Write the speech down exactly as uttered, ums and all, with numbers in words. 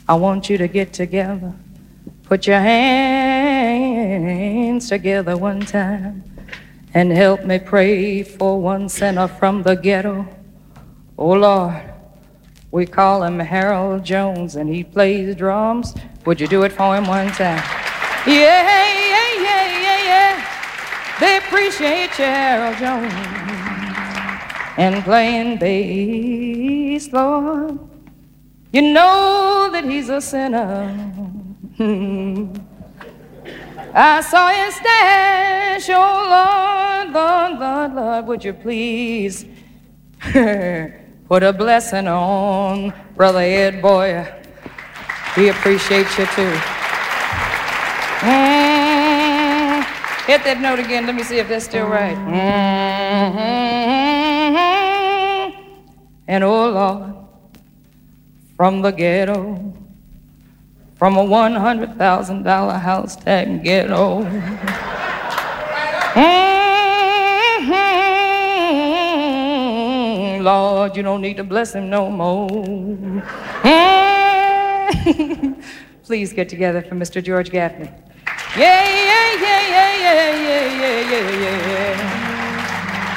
I want you to get together. Put your hands together one time and help me pray for one sinner from the ghetto. Oh, Lord, we call him Harold Jones, and he plays drums. Would you do it for him one time? Yeah, yeah, yeah, yeah, yeah. They appreciate you, Harold Jones, and playing bass, Lord. You know that he's a sinner. I saw his stash, oh Lord, Lord, Lord, Lord, would you please put a blessing on Brother Ed Boyer. We appreciate you too. Mm-hmm. Hit that note again, let me see if that's still right. Mm-hmm. And oh Lord, from the ghetto, from a one hundred thousand dollar house tag ghetto. Mm-hmm. Lord, you don't need to bless him no more. Mm-hmm. Please get together for Mister George Gaffney. Yeah, yeah, yeah, yeah, yeah, yeah, yeah, yeah, yeah.